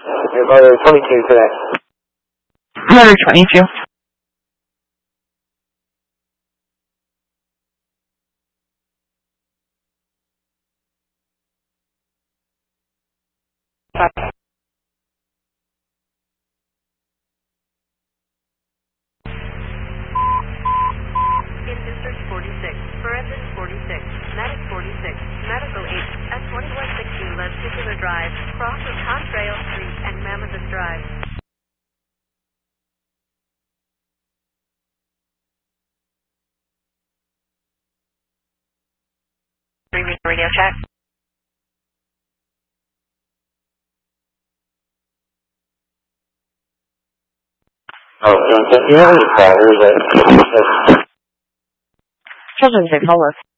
Motor 22 today. Motor 22. In District 46, Forensic 46, Medic 46, Medical 8, at 2160 Lenticular Drive, cross of Contrail Street and Mammoth Drive. Radio check. Oh, do you have any callers that... Children's Vic, hold on.